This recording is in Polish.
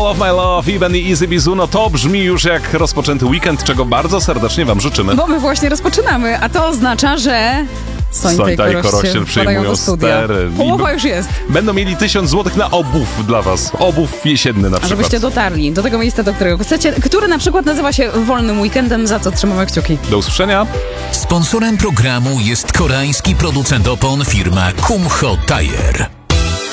All of My Love, Even i Easy Bizuno. To brzmi już jak rozpoczęty weekend, czego bardzo serdecznie wam życzymy. Bo my właśnie rozpoczynamy, a to oznacza, że Sońta i Korościel przyjmują stery. Połowa już jest. Będą mieli 1000 złotych na obów dla was. Obów jesienny na przykład. Żebyście dotarli do tego miejsca, do którego chcecie, który na przykład nazywa się Wolnym Weekendem, za co trzymamy kciuki. Do usłyszenia. Sponsorem programu jest koreański producent opon firma Kumho Tire.